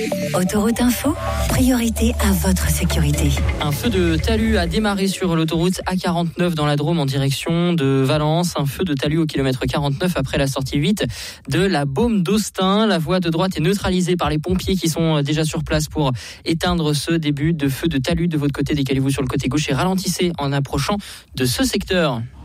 Autoroute Info, priorité à votre sécurité. Un feu de talus a démarré sur l'autoroute A49 dans la Drôme en direction de Valence. Un feu de talus au kilomètre 49 après la sortie 8 de la Baume d'Austin. La voie de droite est neutralisée par les pompiers qui sont déjà sur place pour éteindre ce début de feu de talus. De votre côté, décalez-vous sur le côté gauche et ralentissez en approchant de ce secteur.